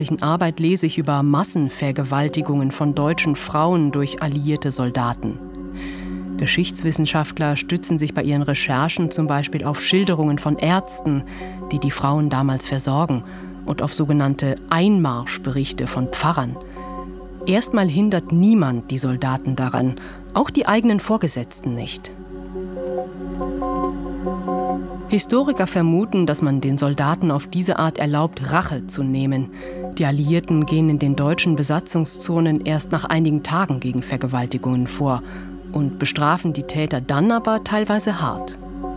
Arbeit lese ich über Massenvergewaltigungen von deutschen Frauen durch alliierte Soldaten. Geschichtswissenschaftler stützen sich bei ihren Recherchen zum Beispiel auf Schilderungen von Ärzten, die die Frauen damals versorgen, und auf sogenannte Einmarschberichte von Pfarrern. Erstmal hindert niemand die Soldaten daran, auch die eigenen Vorgesetzten nicht. Historiker vermuten, dass man den Soldaten auf diese Art erlaubt, Rache zu nehmen. Die Alliierten gehen in den deutschen Besatzungszonen erst nach einigen Tagen gegen Vergewaltigungen vor und bestrafen die Täter dann aber teilweise hart.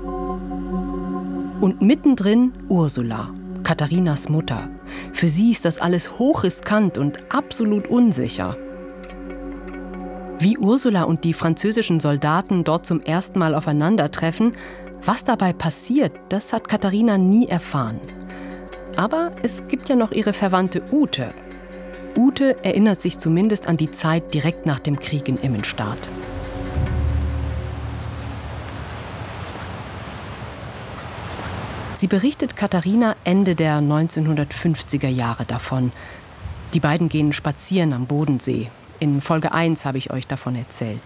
Und mittendrin Ursula, Katharinas Mutter. Für sie ist das alles hochriskant und absolut unsicher. Wie Ursula und die französischen Soldaten dort zum ersten Mal aufeinandertreffen, was dabei passiert, das hat Katharina nie erfahren. Aber es gibt ja noch ihre Verwandte Ute. Ute erinnert sich zumindest an die Zeit direkt nach dem Krieg in Immenstaad. Sie berichtet Katharina Ende der 1950er Jahre davon. Die beiden gehen spazieren am Bodensee. In Folge 1 habe ich euch davon erzählt.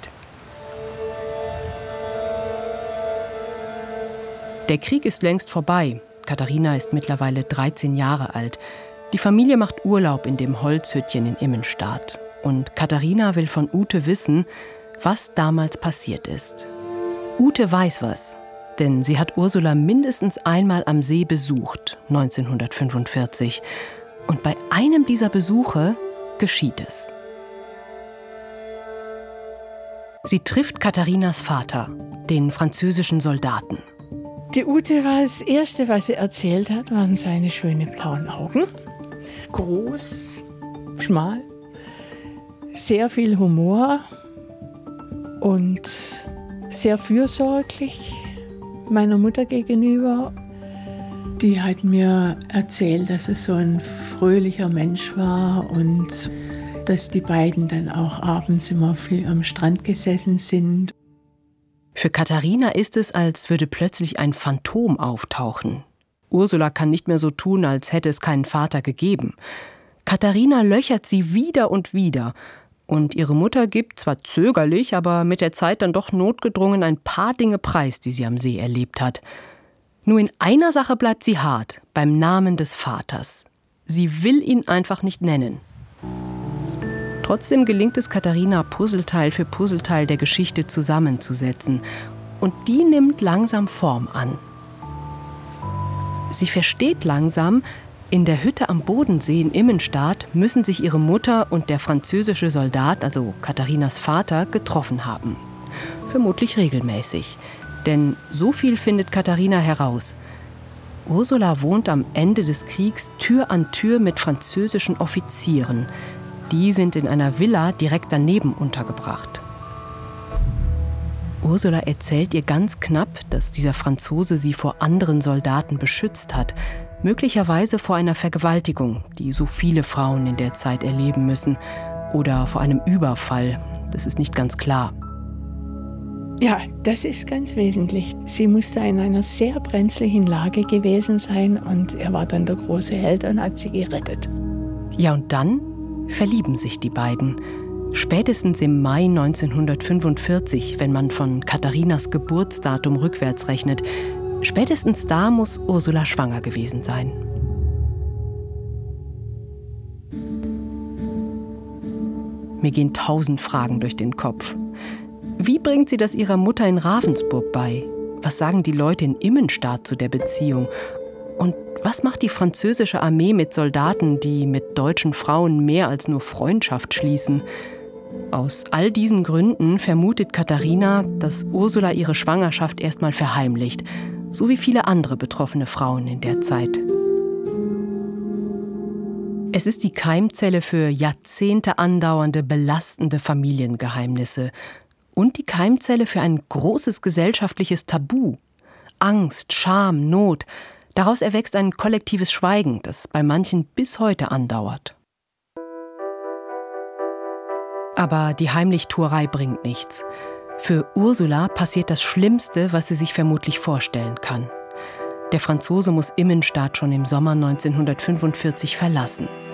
Der Krieg ist längst vorbei. Katharina ist mittlerweile 13 Jahre alt. Die Familie macht Urlaub in dem Holzhüttchen in Immenstaad. Und Katharina will von Ute wissen, was damals passiert ist. Ute weiß was, denn sie hat Ursula mindestens einmal am See besucht, 1945. Und bei einem dieser Besuche geschieht es. Sie trifft Katharinas Vater, den französischen Soldaten. Die Ute war das Erste, was sie erzählt hat, waren seine schönen blauen Augen. Groß, schmal, sehr viel Humor und sehr fürsorglich meiner Mutter gegenüber. Die hat mir erzählt, dass es so ein fröhlicher Mensch war und dass die beiden dann auch abends immer viel am Strand gesessen sind. Für Katharina ist es, als würde plötzlich ein Phantom auftauchen. Ursula kann nicht mehr so tun, als hätte es keinen Vater gegeben. Katharina löchert sie wieder und wieder. Und ihre Mutter gibt, zwar zögerlich, aber mit der Zeit dann doch notgedrungen ein paar Dinge preis, die sie am See erlebt hat. Nur in einer Sache bleibt sie hart, beim Namen des Vaters. Sie will ihn einfach nicht nennen. Trotzdem gelingt es Katharina, Puzzleteil für Puzzleteil der Geschichte zusammenzusetzen. Und die nimmt langsam Form an. Sie versteht langsam, in der Hütte am Bodensee in Immenstaad müssen sich ihre Mutter und der französische Soldat, also Katharinas Vater, getroffen haben. Vermutlich regelmäßig. Denn so viel findet Katharina heraus. Ursula wohnt am Ende des Kriegs Tür an Tür mit französischen Offizieren. Die sind in einer Villa direkt daneben untergebracht. Ursula erzählt ihr ganz knapp, dass dieser Franzose sie vor anderen Soldaten beschützt hat. Möglicherweise vor einer Vergewaltigung, die so viele Frauen in der Zeit erleben müssen. Oder vor einem Überfall. Das ist nicht ganz klar. Ja, das ist ganz wesentlich. Sie musste in einer sehr brenzlichen Lage gewesen sein und er war dann der große Held und hat sie gerettet. Ja, und dann verlieben sich die beiden. Spätestens im Mai 1945, wenn man von Katharinas Geburtsdatum rückwärts rechnet, spätestens da muss Ursula schwanger gewesen sein. Mir gehen 1000 Fragen durch den Kopf. Wie bringt sie das ihrer Mutter in Ravensburg bei? Was sagen die Leute in Immenstaad zu der Beziehung? Und was macht die französische Armee mit Soldaten, die mit deutschen Frauen mehr als nur Freundschaft schließen? Aus all diesen Gründen vermutet Katharina, dass Ursula ihre Schwangerschaft erstmal verheimlicht, so wie viele andere betroffene Frauen in der Zeit. Es ist die Keimzelle für Jahrzehnte andauernde, belastende Familiengeheimnisse und die Keimzelle für ein großes gesellschaftliches Tabu. Angst, Scham, Not. Daraus erwächst ein kollektives Schweigen, das bei manchen bis heute andauert. Aber die Heimlichtuerei bringt nichts. Für Ursula passiert das Schlimmste, was sie sich vermutlich vorstellen kann. Der Franzose muss Immenstaad schon im Sommer 1945 verlassen.